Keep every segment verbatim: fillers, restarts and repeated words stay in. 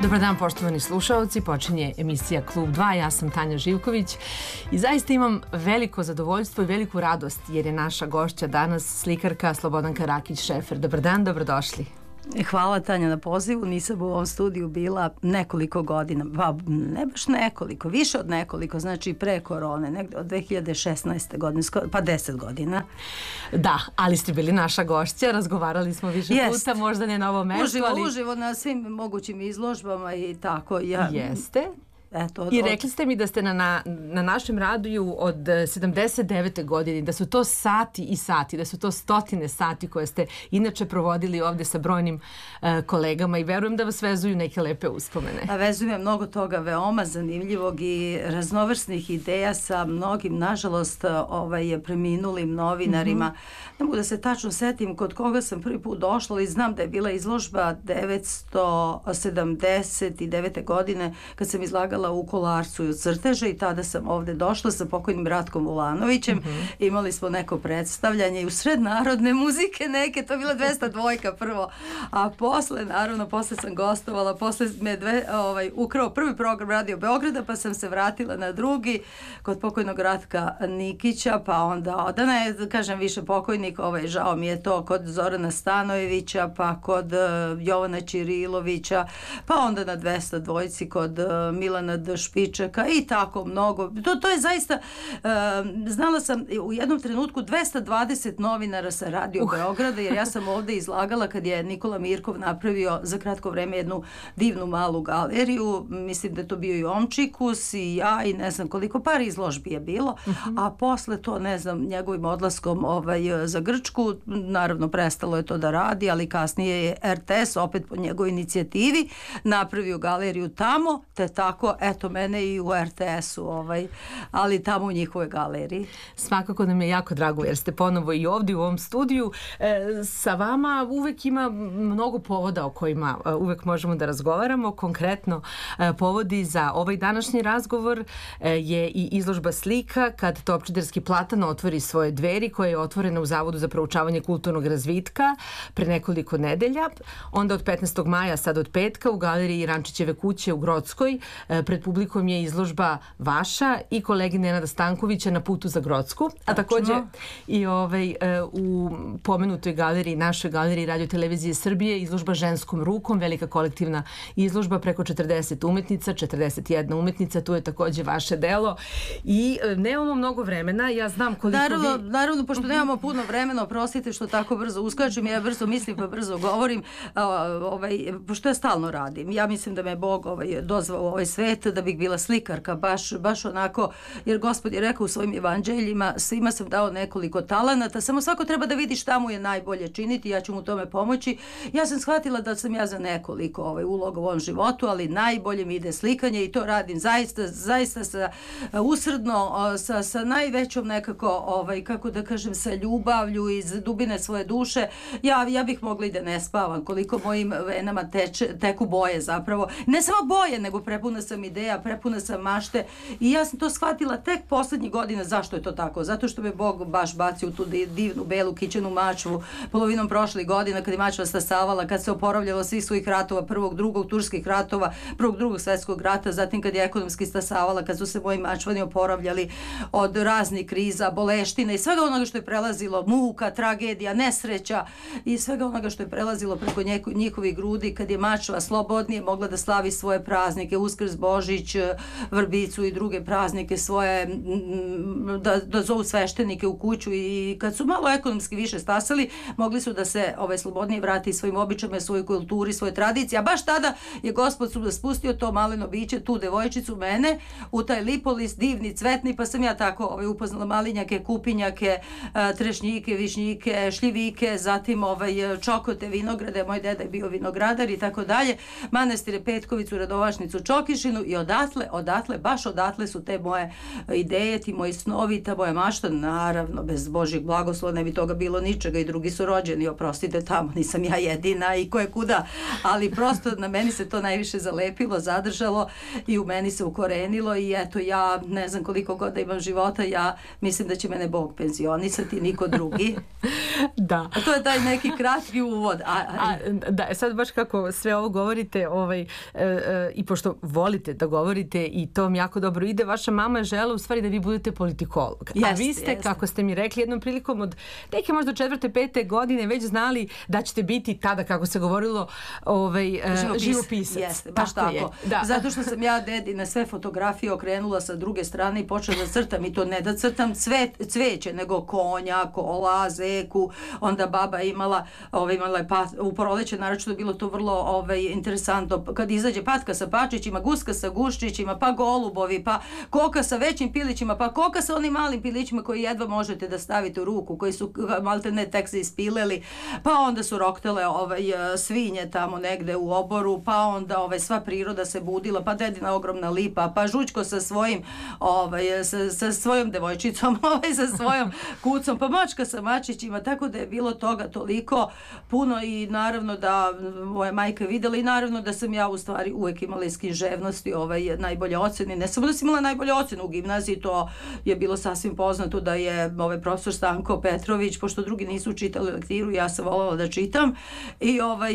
Dobar dan, poštovani slušaoci, počinje emisija Klub dva, ja sam Tanja Živković i zaista imam veliko zadovoljstvo i veliku radost jer je naša gošća danas slikarka Slobodanka Rakić-Šefer. Dobar dan, dobrodošli. Hvala Tanja na pozivu, nisam u ovom studiju bila nekoliko godina, pa ne baš nekoliko, više od nekoliko, znači pre korone, negde od dve hiljade šesnaeste. godine, pa deset godina. Da, ali ste bili naša gošća, razgovarali smo više Jest. puta, možda ne na ovom mestu, uživo, ali... Uživo na svim mogućim izložbama i tako. Ja... Jeste. Eto, od, I rekli ste mi da ste na, na, na našem radiju od sedamdeset devete. godine, da su to sati i sati, da su to stotine sati koje ste inače provodili ovde sa brojnim uh, kolegama i verujem da vas vezuju neke lepe uspomene. A vezuje me mnogo toga veoma zanimljivog i raznovrsnih ideja sa mnogim, nažalost, ovaj, preminulim novinarima. Mm-hmm. Ne mogu da se tačno setim kod koga sam prvi put došla, ali znam da je bila izložba devetsto sedamdeset devete. godine kad sam izlagala u Kolarcu i u Crteže i tada sam ovde došla sa pokojnim Ratkom Vulanovićem. Mm-hmm. Imali smo neko predstavljanje i u sred narodne muzike neke, to je bila dvesta dvojka prvo, a posle, naravno, posle sam gostovala, posle me dve, ovaj, ukrao prvi program Radio Beograda, pa sam se vratila na drugi kod pokojnog Ratka Nikića, pa onda, da ne kažem više pokojnik, ovaj, žao mi je to, kod Zorana Stanojevića, pa kod uh, Jovana Ćirilovića, pa onda na dvesta dvojci kod uh, Milana D. Špičeka i tako mnogo. To, to je zaista, uh, znala sam u jednom trenutku dvesta dvadeset novinara sa Radio uh. Beograda, jer ja sam ovde izlagala kad je Nikola Mirkov napravio za kratko vreme jednu divnu malu galeriju, mislim da je to bio i Omčikus i ja i ne znam koliko, par izložbi je bilo, uh-huh. a posle to, ne znam, njegovim odlaskom ovaj, za Grčku, naravno prestalo je to da radi, ali kasnije je R T S opet po njegovoj inicijativi napravio galeriju tamo, te tako, eto mene i u R T S-u, ovaj, ali tamo u njihovoj galeriji. Svakako nam je jako drago jer ste ponovo i ovdje u ovom studiju. E, sa vama uvek ima mnogo povoda o kojima e, uvek možemo da razgovaramo. Konkretno e, povodi za ovaj današnji razgovor e, je i izložba slika kad Topčiderski platan otvori svoje dveri, koja je otvorena u Zavodu za proučavanje kulturnog razvitka pre nekoliko nedelja. Onda od petnaestog maja, sad od petka, u galeriji Rančićeve kuće u Grockoj e, pred publikom je izložba vaša i kolege Nenada Stankovića Na putu za Grocku, a takođe i ovaj, u pomenutoj galeriji, našoj galeriji Radio Televizije Srbije, izložba Ženskom rukom, velika kolektivna izložba, preko četrdeset umetnica, četrdeset jedna umetnica, tu je takođe vaše delo i nemamo mnogo vremena, ja znam koliko naravno, vi... Naravno, pošto nemamo puno vremena, oprostite što tako brzo uskačem, ja brzo mislim pa brzo govorim, ovaj, pošto ja stalno radim, ja mislim da me Bog ovaj, dozvao u ovaj svet da bih bila slikarka, baš, baš onako, jer Gospod je rekao u svojim evanđeljima, svima sam dao nekoliko talenata, samo svako treba da vidi šta mu je najbolje činiti, ja ću mu tome pomoći. Ja sam shvatila da sam ja za nekoliko ovaj, uloga u ovom životu, ali najbolje mi ide slikanje i to radim zaista, zaista sa, usredno, sa, sa najvećom nekako, ovaj, kako da kažem, sa ljubavlju iz dubine svoje duše. Ja, ja bih mogla i da ne spavam, koliko mojim venama teče, teku boje zapravo. Ne samo boje, nego prepuna sam ideja, prepuna sam mašte i ja sam to shvatila tek poslednjih godina. Zašto je to tako? Zato što me Bog baš bacio u tu divnu belu kićenu mačvu polovinom prošlih godina kad je mačva stasavala, kad se oporavljalo svih svojih ratova, prvog, drugog, turskih ratova, prvog, drugog svetskog rata, zatim kad je ekonomski stasavala, kad su se moji mačvani oporavljali od raznih kriza, boleština i svega onoga što je prelazilo, muka, tragedija, nesreća i svega onoga što je prelazilo preko njihovih grudi, kad je mačva slobodnije mogla da slavi svoje praznike, Uskrs, Božić, Vrbicu i druge praznike svoje, da, da zovu sveštenike u kuću i kad su malo ekonomski više stasali, mogli su da se ovaj, slobodnije vrati svojim običajima, svojoj kulturi, svojoj tradiciji, a baš tada je Gospod spustio to maleno biće, tu devojčicu, mene, u taj lipolis, divni, cvetni, pa sam ja tako ovaj, upoznala malinjake, kupinjake, trešnjike, višnjike, šljivike, zatim ovaj, čokote, vinograde, moj deda je bio vinogradar i tako dalje, manastire Petkovicu, Radovašnicu, Čokišinu i odatle, odatle, baš odatle su te moje ideje, ti moji snovi, ta moja mašta, naravno, bez Božjeg blagoslova ne bi toga bilo ničega i drugi su rođeni, oprostite, tamo nisam ja jedina i ko je kuda, ali prosto na meni se to najviše zalepilo, zadržalo i u meni se ukorenilo i eto ja ne znam koliko god da imam života, ja mislim da će mene Bog penzionisati, niko drugi. Da. A to je taj neki kratki uvod. A, a, da, sad baš kako sve ovo govorite ovaj, e, e, i pošto volite da govorite i to vam jako dobro ide, vaša mama je žela u stvari da vi budete politikolog. Jeste, a vi ste, jeste. kako ste mi rekli jednom prilikom od neke možda četvrte, pete godine već znali da ćete biti tada, kako se govorilo, ovaj, Živopis, živopisac. Jeste, baš tako. tako. Da. Zato što sam ja dedi na sve fotografije okrenula sa druge strane i počela da crtam, i to ne da crtam cvet, cveće, nego konja, kola, zeku. Onda baba imala, ovaj, imala je pat, u proleće naročito bilo to vrlo ovaj, interesantno. Kad izađe patka sa pačićima, guska sa guščićima, pa golubovi, pa koka sa većim pilićima, pa koka sa onim malim pilićima koji jedva možete da stavite u ruku, koji su malte ne tek se ispileli, pa onda su roktele ovaj, svinje tamo negde u oboru, pa onda ovaj, sva priroda se budila, pa dedina ogromna lipa, pa žučko sa svojim ovaj, sa, sa svojom devojčicom, ovaj, sa svojom kucom, pa mačka sa mačićima, tako da je bilo toga toliko puno i naravno da moja majka je vidjela i naravno da sam ja u stvari uvek imala iz književnosti ovaj, najbolje ocene. Ne samo da sam imala najbolje ocene u gimnaziji, to je bilo sasvim poznato da je ovaj profesor Stanko Petrović, pošto drugi nisu čitali lektiru, ja sam voljela da čitam i ovaj,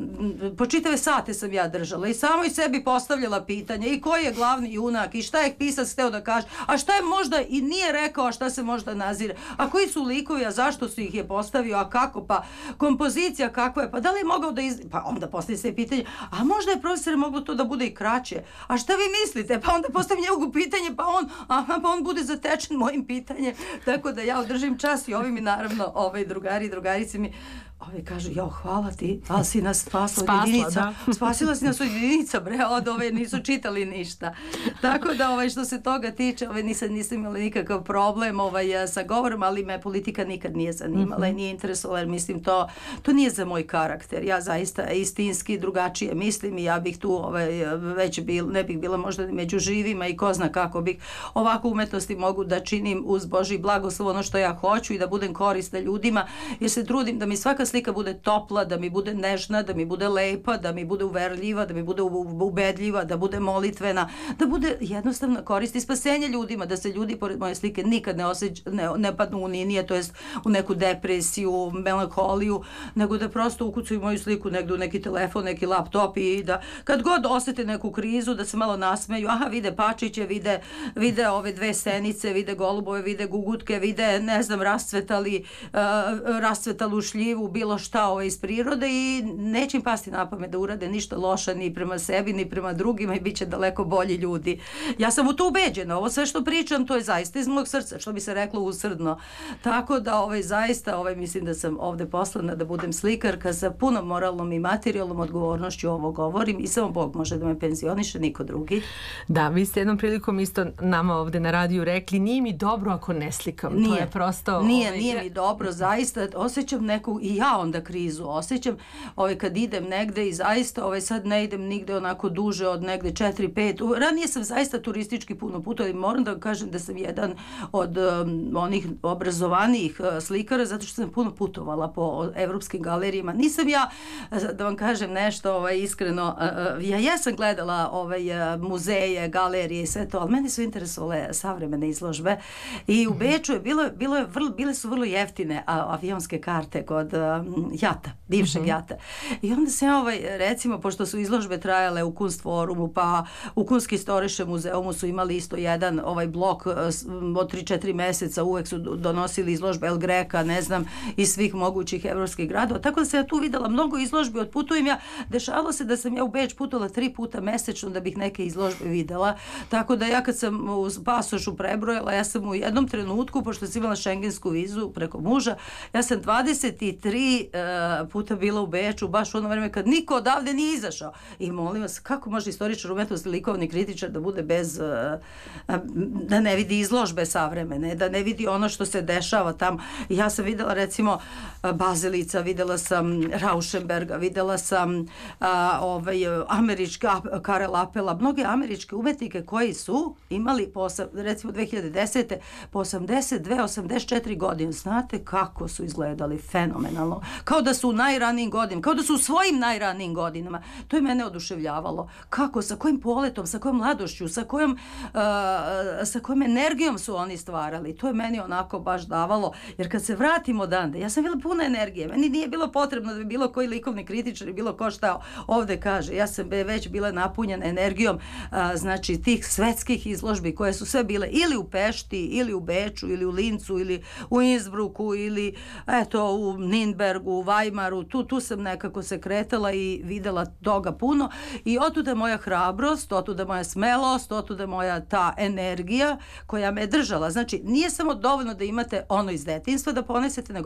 po čitave sate sam ja držala i samo i sebi postavljala pitanje i koji je glavni junak i šta je pisac hteo da kaže, a šta je možda i nije rekao, a šta se možda nazire, a koji su likovi, a zašto su ih je postavio, a kako, pa kompozicija kakva je, pa da li je mogao da iz... pa onda postavi se pitanje, a možda je profesor moglo to da bude i kraće, a šta vi mislite, pa onda postavim njegu pitanje, pa on, aha, pa on bude zatečen mojim pitanjem, tako da ja održim čas i ovi mi naravno, ovaj drugari i drugarice mi ovi kažu, jo, hvala ti, ali si nas spasla od jedinica. Spasila si nas od jedinica, bre, od ove nisu čitali ništa. Tako da, ovaj, što se toga tiče, ovaj, nisam, nisam imala nikakav problem ovaj, sa govorom, ali me politika nikad nije zanimala mm-hmm. i nije interesovala, jer mislim, to, to nije za moj karakter. Ja zaista istinski drugačije mislim i ja bih tu ovaj, već bil, ne bih bila možda među živima i ko zna kako bih ovako umetnosti mogu da činim uz Božji blagoslov ono što ja hoću i da budem korisna ljudima, jer se trudim da mi svaka slika bude topla, da mi bude nežna, da mi bude lepa, da mi bude uverljiva, da mi bude ubedljiva, da bude molitvena, da bude jednostavno koristi spasenje ljudima, da se ljudi pored moje slike nikad ne, osjeć, ne, ne padnu u ninije, to jest u neku depresiju, melankoliju, nego da prosto ukucaju moju sliku negdje u neki telefon, neki laptop i da kad god osjete neku krizu, da se malo nasmeju, aha, vide pačiće, vide, vide ove dve senice, vide golubove, vide gugutke, vide, ne znam, rascvetali, uh, rascvetalu šljivu, bilo šta ovo iz prirode i neće im pasti na pamet da urade ništa loša ni prema sebi, ni prema drugima i bit će daleko bolji ljudi. Ja sam u to ubeđena. Ovo sve što pričam, to je zaista iz mog srca, što bi se reklo usrdno. Tako da ovaj, zaista ovaj, mislim da sam ovde poslana da budem slikarka sa punom moralnom i materijalnom odgovornošću ovo govorim i samo Bog može da me penzioniše, niko drugi. Da, vi ste jednom prilikom isto nama ovde na radiju rekli, nije mi dobro ako ne slikam. Nije, to je prosto... Nije, ovaj... nije mi dobro, zaista osjećam neku, i ja onda krizu osjećam, ovaj, kad idem negde i zaista ovaj, sad ne idem nigde onako duže od negde četiri pet. Ranije sam zaista turistički puno puta i moram da kažem da sam jedan od um, onih obrazovanijih uh, slikara zato što sam puno putovala po evropskim galerijama. Nisam ja, da vam kažem nešto ovaj, iskreno, uh, ja jesam gledala ovaj, uh, muzeje, galerije i sve to, ali mene su interesovale savremene izložbe i u Beču je bilo, bilo je vrlo, bile su vrlo jeftine a, avionske karte kod um, jata, bivšeg mm-hmm. jata. I onda se ovaj, recimo, pošto su izložbe trajale u Kunstforumu, pa u Kunsthistorišem muzeumu su imali isto jedan ovaj blok od tri četiri meseca, uvek su donosili izložbe El Greka, ne znam, iz svih mogućih evropskih gradova. Tako da sam ja tu videla mnogo izložbi, otputujem ja, dešavalo se da sam ja u Beč putovala tri puta mesečno da bih neke izložbe videla. Tako da ja kad sam uz pasošu prebrojala, ja sam u jednom trenutku, pošto sam imala šengensku vizu preko muža, ja sam dvadeset tri uh, puta bila u Beču, baš u ono vreme kad niko odavde nije izašao. I molim vas, kako može istoričar umetnosti, likovni kritičar da bude bez, uh, da ne vidi izložbe savremene, da ne vidi ono što se dešava tam. I ja sam videla recimo Bazilica, videla sam Rauschenberga, videla sam uh, ovaj, američka Karel Appela, mnoge američke umetnike koji su imali po, recimo dve hiljade desete po osamdeset dve osamdeset četiri godine. Znate kako su izgledali? Fenomenalno. vitalno, kao da su u najranijim godinama, kao da su u svojim najranijim godinama. To je mene oduševljavalo. Kako, sa kojim poletom, sa kojom mladošću, sa kojom, uh, sa kojom energijom su oni stvarali. To je meni onako baš davalo, jer kad se vratimo odande, ja sam bila puna energije, meni nije bilo potrebno da bi bilo koji likovni kritičar i bilo ko šta ovde kaže. Ja sam već bila napunjena energijom, a, znači tih svetskih izložbi koje su sve bile ili u Pešti, ili u Beču, ili u Lincu, ili u Innsbrucku, ili eto u Ninbergu, u Weimaru. Tu, tu sam nekako se kretala i videla toga puno i otuda moja hrabrost, otuda moja smelost, otuda moja ta energija koja me je držala. Znači, nije samo dovoljno da imate ono iz detinjstva da ponesete, nego